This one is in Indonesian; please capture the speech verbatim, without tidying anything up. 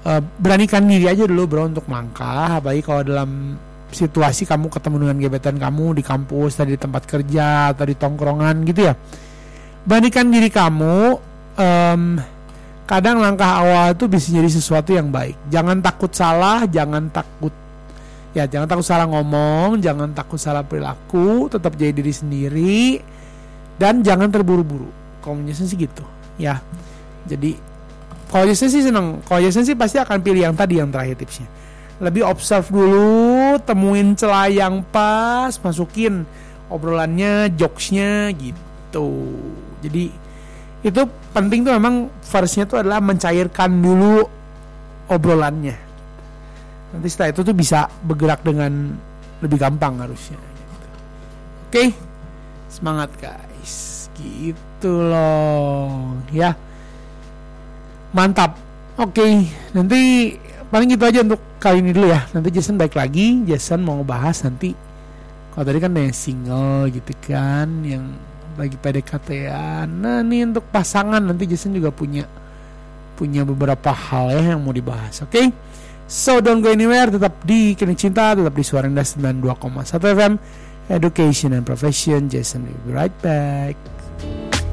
uh, beranikan diri aja dulu bro untuk melangkah, apalagi kalau dalam situasi kamu ketemu dengan gebetan kamu di kampus, tadi di tempat kerja atau di tongkrongan gitu ya. Beranikan diri kamu. um, Kadang langkah awal itu bisa jadi sesuatu yang baik. Jangan takut salah, jangan takut ya, jangan takut salah ngomong, jangan takut salah perilaku, tetap jadi diri sendiri dan jangan terburu-buru. Kalau Jason sih gitu, ya. Jadi kalau Jason sih seneng, kalau Jason sih pasti akan pilih yang tadi, yang terakhir tipsnya. Lebih observe dulu, temuin celah yang pas, masukin obrolannya, jokesnya gitu. Jadi itu penting tuh memang firstnya tuh adalah mencairkan dulu obrolannya. Nanti setelah itu tuh bisa bergerak dengan lebih gampang harusnya. Oke, okay? Semangat guys, gitu loh, ya. Mantap. Oke, okay. Nanti paling gitu aja untuk kali ini dulu ya. Nanti Jason balik lagi. Jason mau ngebahas nanti. Kalau tadi kan ada yang single gitu kan, yang lagi P D K T-an. Nah nih untuk pasangan nanti Jason juga punya punya beberapa hal ya yang mau dibahas. Oke, okay? So don't go anywhere. Tetap di Klinik Cinta, tetap di Suara Indah sembilan puluh dua koma satu F M, Education and Profession. Jason will be right back.